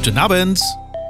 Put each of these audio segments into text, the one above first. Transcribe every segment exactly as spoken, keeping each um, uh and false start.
Guten Abend.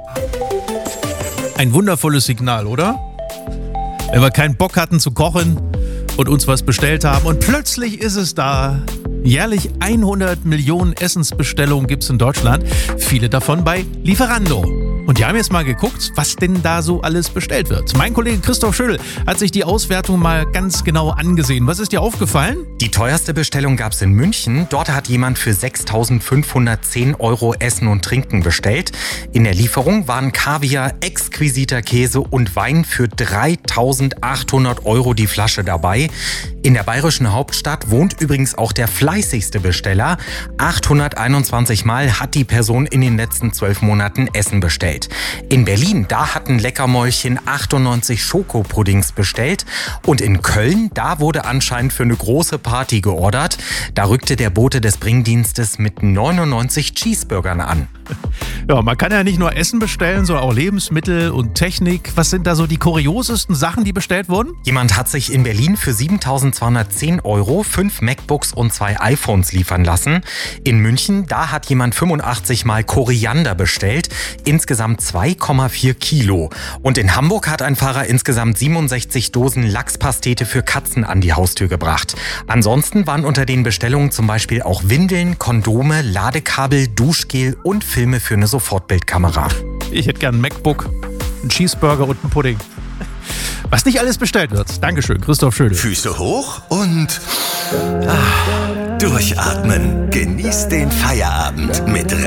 Ein wundervolles Signal, oder? Wenn wir keinen Bock hatten zu kochen und uns was bestellt haben und plötzlich ist es da. Jährlich hundert Millionen Essensbestellungen gibt es in Deutschland, viele davon bei Lieferando. Und die haben jetzt mal geguckt, was denn da so alles bestellt wird. Mein Kollege Christoph Schödel hat sich die Auswertung mal ganz genau angesehen. Was ist dir aufgefallen? Die teuerste Bestellung gab es in München. Dort hat jemand für sechstausendfünfhundertzehn Euro Essen und Trinken bestellt. In der Lieferung waren Kaviar, exquisiter Käse und Wein für dreitausendachthundert Euro die Flasche dabei. In der bayerischen Hauptstadt wohnt übrigens auch der fleißigste Besteller. achthunderteinundzwanzig Mal hat die Person in den letzten zwölf Monaten Essen bestellt. In Berlin, da hatten Leckermäulchen achtundneunzig Schokopuddings bestellt. Und in Köln, da wurde anscheinend für eine große Party geordert. Da rückte der Bote des Bringdienstes mit neunundneunzig Cheeseburgern an. Ja, man kann ja nicht nur Essen bestellen, sondern auch Lebensmittel und Technik. Was sind da so die kuriosesten Sachen, die bestellt wurden? Jemand hat sich in Berlin für siebentausendzweihundertzehn Euro fünf MacBooks und zwei iPhones liefern lassen. In München, da hat jemand fünfundachtzig Mal Koriander bestellt, insgesamt zwei Komma vier Kilo. Und in Hamburg hat ein Fahrer insgesamt siebenundsechzig Dosen Lachspastete für Katzen an die Haustür gebracht. Ansonsten waren unter den Bestellungen zum Beispiel auch Windeln, Kondome, Ladekabel, Duschgel und Filme für eine Sofortbildkamera. Ich hätte gern ein MacBook, einen Cheeseburger und einen Pudding. Was nicht alles bestellt wird. Dankeschön, Christoph Schödel. Füße hoch und ah, durchatmen. Genießt den Feierabend mit